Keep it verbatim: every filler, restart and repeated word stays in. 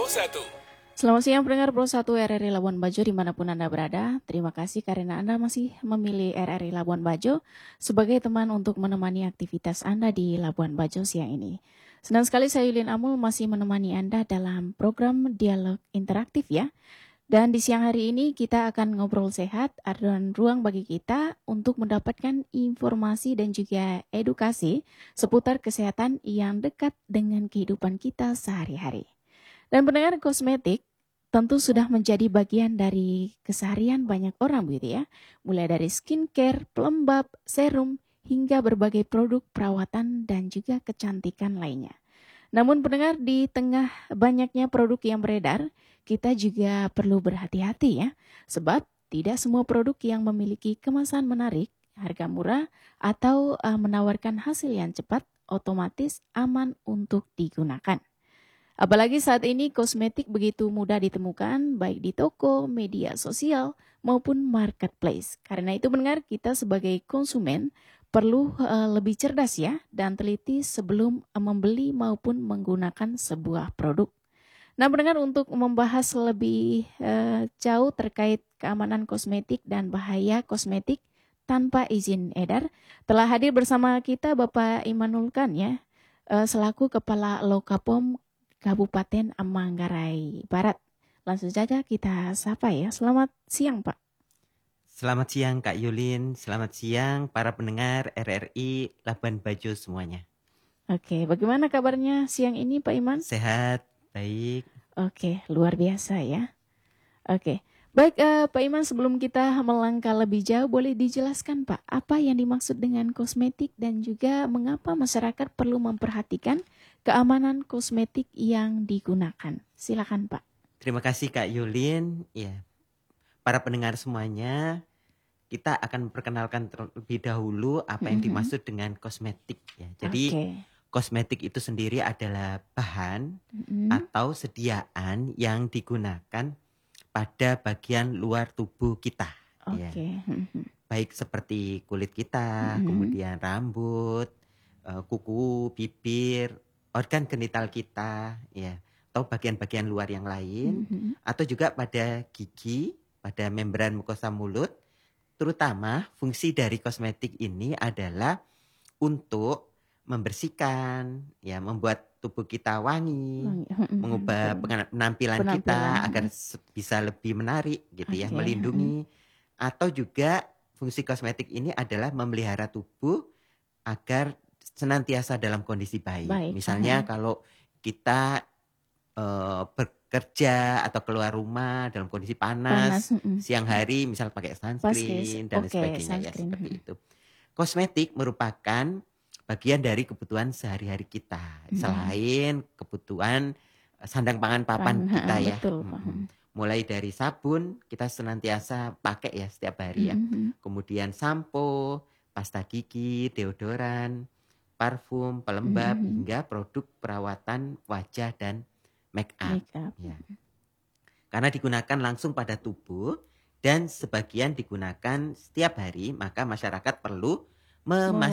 satu. Selamat siang pendengar Pro satu R R I Labuan Bajo dimanapun Anda berada. Terima kasih karena Anda masih memilih R R I Labuan Bajo sebagai teman untuk menemani aktivitas Anda di Labuan Bajo siang ini. Senang sekali saya Yulin Amul masih menemani Anda dalam program Dialog Interaktif ya. Dan di siang hari ini kita akan ngobrol sehat, ada ruang bagi kita untuk mendapatkan informasi dan juga edukasi seputar kesehatan yang dekat dengan kehidupan kita sehari-hari. Dan pendengar, kosmetik tentu sudah menjadi bagian dari keseharian banyak orang begitu ya. Mulai dari skincare, pelembab, serum, hingga berbagai produk perawatan dan juga kecantikan lainnya. Namun pendengar, di tengah banyaknya produk yang beredar, kita juga perlu berhati-hati ya. Sebab tidak semua produk yang memiliki kemasan menarik, harga murah, atau uh, menawarkan hasil yang cepat, otomatis aman untuk digunakan. Apalagi saat ini kosmetik begitu mudah ditemukan baik di toko, media sosial maupun marketplace. Karena itu mendengar kita sebagai konsumen perlu uh, lebih cerdas ya dan teliti sebelum uh, membeli maupun menggunakan sebuah produk. Nah, mendengar untuk membahas lebih uh, jauh terkait keamanan kosmetik dan bahaya kosmetik tanpa izin edar, telah hadir bersama kita Bapak Imanul Kan ya, uh, selaku Kepala Lokapom Kabupaten Manggarai Barat. Langsung saja kita sapa ya. Selamat siang Pak. Selamat siang Kak Yulin, selamat siang para pendengar R R I Labuan Bajo semuanya. Oke, bagaimana kabarnya siang ini Pak Iman? Sehat, baik. Oke, luar biasa ya. Oke, baik uh, Pak Iman, sebelum kita melangkah lebih jauh, boleh dijelaskan Pak, apa yang dimaksud dengan kosmetik dan juga mengapa masyarakat perlu memperhatikan keamanan kosmetik yang digunakan? Silakan Pak. Terima kasih Kak Yulin. Ya, para pendengar semuanya, kita akan memperkenalkan terlebih dahulu apa yang dimaksud dengan kosmetik ya. Jadi okay. Kosmetik itu sendiri adalah bahan mm-hmm. atau sediaan yang digunakan pada bagian luar tubuh kita. Okay. Ya. Baik seperti kulit kita, mm-hmm. kemudian rambut, kuku, bibir, organ genital kita, ya, atau bagian-bagian luar yang lain, mm-hmm. atau juga pada gigi, pada membran mukosa mulut. Terutama fungsi dari kosmetik ini adalah untuk membersihkan, ya, membuat tubuh kita wangi, wangi. mengubah penampilan, penampilan kita agar bisa lebih menarik, gitu okay. ya, melindungi. Atau juga fungsi kosmetik ini adalah memelihara tubuh agar senantiasa dalam kondisi baik. baik. Misalnya uh-huh. kalau kita uh, bekerja atau keluar rumah dalam kondisi panas, panas. Uh-uh. siang hari misal pakai sunscreen dan okay, sebagainya, sunscreen. ya seperti itu. Kosmetik merupakan bagian dari kebutuhan sehari-hari kita, hmm. selain kebutuhan sandang pangan papan Pan, kita ya. Betul, hmm. Mulai dari sabun kita senantiasa pakai ya setiap hari ya. Hmm. Kemudian sampo, pasta gigi, deodoran, parfum, pelembab, hmm. hingga produk perawatan wajah dan make up. Make up. Ya. Karena digunakan langsung pada tubuh dan sebagian digunakan setiap hari, maka masyarakat perlu memastikan